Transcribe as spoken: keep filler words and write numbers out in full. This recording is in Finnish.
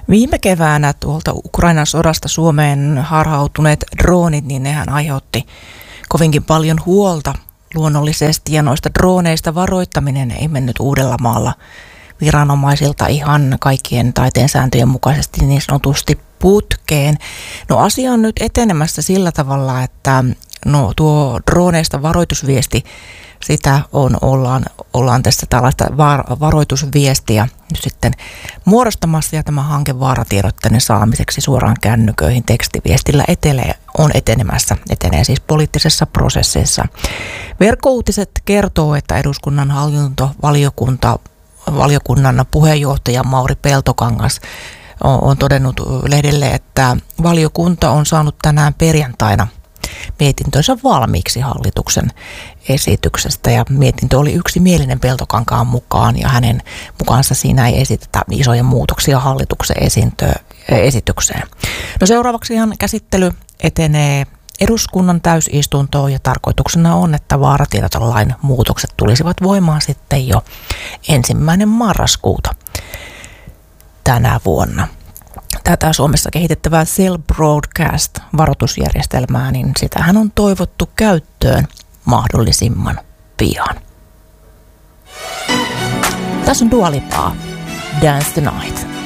Viime keväänä tuolta Ukrainan sodasta Suomeen harhautuneet droonit, niin nehän aiheutti kovinkin paljon huolta luonnollisesti. Ja noista drooneista varoittaminen ei mennyt Uudellamaalla viranomaisilta ihan kaikkien taiteen sääntöjen mukaisesti niin sanotusti putkeen. No asia on nyt etenemässä sillä tavalla, että no tuo droneista varoitusviesti, sitä on, ollaan, ollaan tässä tällaista var, varoitusviestiä nyt sitten muodostamassa ja tämä hanke vaaratiedotteiden saamiseksi suoraan kännyköihin tekstiviestillä etelee, on etenemässä, etenee siis poliittisessa prosessissa. Verkkouutiset kertoo, että eduskunnan hallintovaliokunta, valiokunnan puheenjohtaja Mauri Peltokangas on, on todennut lehdelle, että valiokunta on saanut tänään perjantaina mietintönsä valmiiksi hallituksen esityksestä ja mietintö oli yksimielinen Peltokankaan mukaan ja hänen mukaansa siinä ei esitetä isoja muutoksia hallituksen esitykseen. No seuraavaksihan käsittely etenee eduskunnan täysistuntoon ja tarkoituksena on, että vaaratiedotelain muutokset tulisivat voimaan sitten jo ensimmäinen marraskuuta tänä vuonna. Tätä Suomessa kehitettävää Cell Broadcast-varoitusjärjestelmää, niin sitähän on toivottu käyttöön mahdollisimman pian. Tässä on Dua Lipaa, Dance the Night.